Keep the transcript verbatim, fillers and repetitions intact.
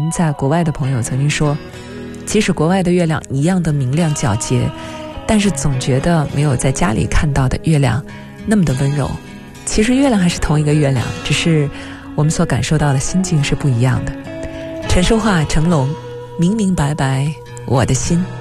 名在国外的朋友曾经说，即使国外的月亮一样的明亮皎洁，但是总觉得没有在家里看到的月亮那么的温柔。其实月亮还是同一个月亮，只是我们所感受到的心境是不一样的。陈淑桦、成龙，明明白白我的心。